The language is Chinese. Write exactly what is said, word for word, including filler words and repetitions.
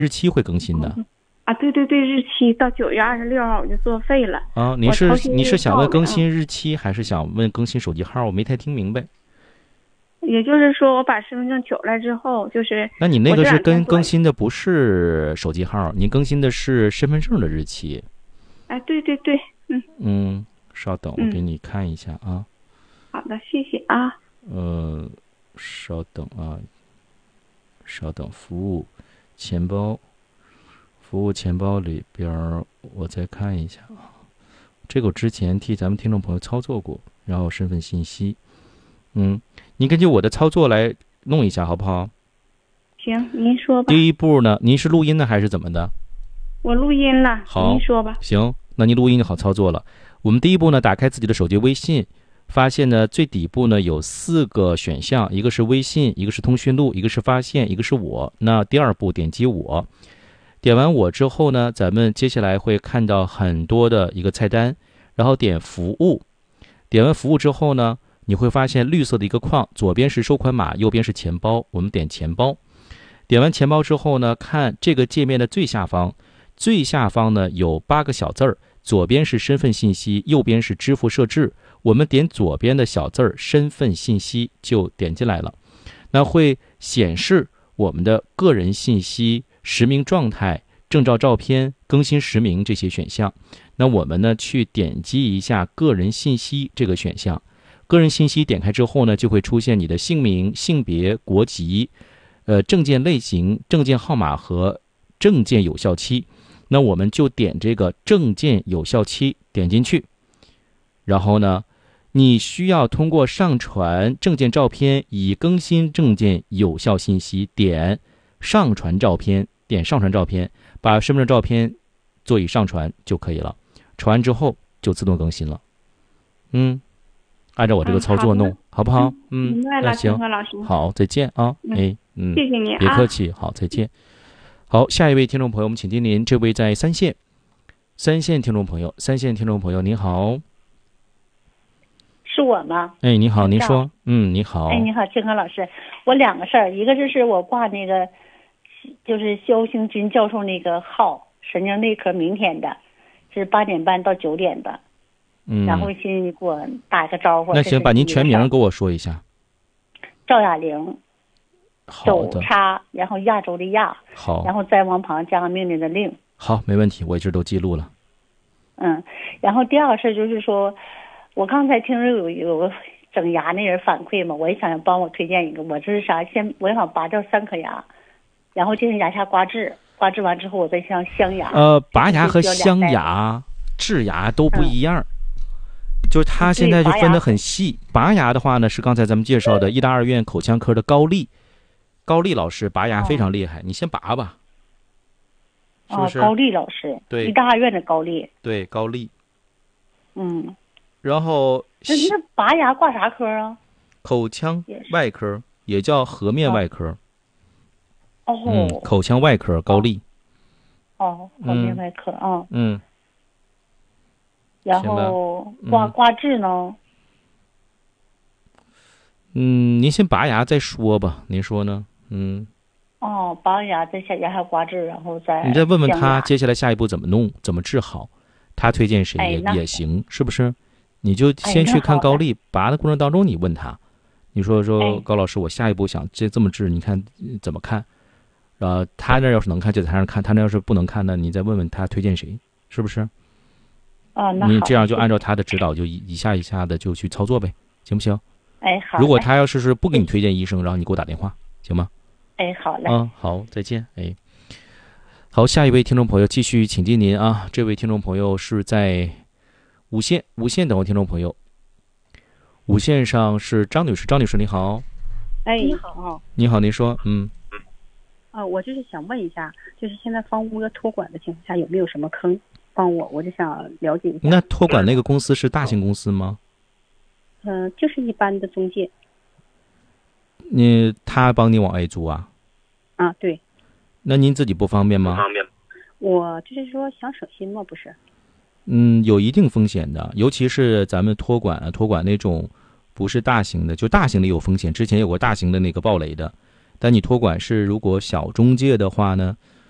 日期会更新的。 嗯啊，对对对，日期到九月二十六号我就作废了。 啊，你是你是想问更新日期，还是想问更新手机号？我没太听明白。 也就是说，我把身份证取来之后，就是那你那个是跟更新的不是手机号，您更新的是身份证的日期。 哎，对对对，嗯嗯，稍等，我给你看一下啊。 嗯、好的，谢谢啊。 呃，稍等啊，稍等，服务钱包。服务钱包里边我再看一下啊，这个我之前替咱们听众朋友操作过，然后身份信息，嗯，你根据我的操作来弄一下好不好？ 行，您说吧。 第一步呢，您是录音呢还是怎么的？ 我录音了。 好， 您说吧。 行，那您录音就好操作了。我们第一步呢，打开自己的手机微信，发现呢最底部呢有四个选项，一个是微信，一个是通讯录，一个是发现，一个是我。那第二步点击我。点完我之后呢，咱们接下来会看到很多的一个菜单，然后点服务。点完服务之后呢，你会发现绿色的一个框，左边是收款码，右边是钱包，我们点钱包。点完钱包之后呢，看这个界面的最下方，最下方呢有八个小字儿，左边是身份信息，右边是支付设置。我们点左边的小字儿身份信息就点进来了，那会显示我们的个人信息、实名状态、证照照片、更新实名这些选项。那我们呢去点击一下个人信息这个选项。个人信息点开之后呢，就会出现你的姓名、性别、国籍、呃证件类型、证件号码和证件有效期。那我们就点这个证件有效期，点进去。然后呢，你需要通过上传证件照片以更新证件有效信息，点上传照片，点上传照片，把身份证照片做以上传就可以了。传完之后就自动更新了。嗯，按照我这个操作弄， 嗯、 好, 好不好？ 嗯，明白了， 行， 老师。 好，再见啊！ 嗯、 哎，嗯， 谢谢您啊， 别客气，好，再见。好，下一位听众朋友，我们请听您，这位在三线，三线听众朋友，三线听众朋友，您好。 是我吗？ 哎，你好，您说。嗯，你好。 哎，你好，金科老师，我两个事儿，一个就是我挂那个，就是肖兴军教授那个号，神经内科，明天的，是八点半到九点的。 嗯。 然后请你给我打个招呼。 那行，把您全名给我说一下。 赵雅玲。 好的。 周叉，然后亚洲的亚。 好。 然后再往旁加个命令的令。 好，没问题，我一直都记录了。 嗯，然后第二个事就是说。我刚才听着有有个整牙那人反馈嘛，我也想帮我推荐一个。我这是啥？先我想拔掉三颗牙，然后进行牙下刮治，刮治完之后我再镶镶牙。 呃，拔牙和镶牙、治牙都不一样，嗯、就是它现在就分得很细。拔牙的话呢，是刚才咱们介绍的医大二院口腔科的高丽，高丽老师拔牙非常厉害，哦、你先拔吧，是不是？ 哦、高丽老师， 对， 医大二院的高丽， 对，高丽， 嗯。 然后那那拔牙挂啥科啊？ 口腔外科，也叫颌面外科。 哦。 嗯，口腔外科高丽。 哦，颌面外科啊。 嗯。 然后刮刮治呢？ 嗯，您先拔牙再说吧，您说呢？嗯。 哦，拔牙再下牙下刮治，然后再。 你再问问他接下来下一步怎么弄，怎么治好，他推荐谁也、哎、也行，是不是？你就先去看高丽，拔的过程当中你问他，你说说高老师，我下一步想这这么治，你看怎么看？呃，他那要是能看就在他那看，他那要是不能看呢，你再问问他推荐谁，是不是？ 啊，那你这样就按照他的指导，就一一下一下的就去操作呗，行不行？ 哎，好。 如果他要是是不给你推荐医生，然后你给我打电话，行吗？ 哎，好嘞。 嗯，好，再见。哎，好，下一位听众朋友继续请进您啊，这位听众朋友是在。五线，五线等位听众朋友，五线上是张女士，张女士你好。 哎，你好。 你好，您说，嗯。 啊，我就是想问一下，就是现在房屋的托管的情况下有没有什么坑？帮我，我就想了解一下。 那托管那个公司是大型公司吗？ 嗯、呃，就是一般的中介。 你他帮你往外租啊？ 啊，对。 那您自己不方便吗？ 不方便。我就是说想省心嘛，不是。 嗯，有一定风险的，尤其是咱们托管啊，托管那种不是大型的，就大型的有风险。之前有过大型的那个暴雷的，但你托管是如果小中介的话呢，